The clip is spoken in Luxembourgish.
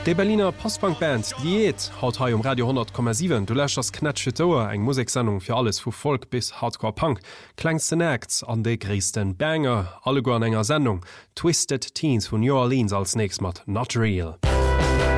De Berliner Postbankband Diät haut hai Radio 10,7. Du lächt ass Knetsche Dauer eng Musiksendung fir alles vu Folk bis Hardcore Punk. Klengsten Acts an de ggréessten Banger, alle go an enger Sendung. Twisted Teens vun New Orleans als nächst mat Not Real.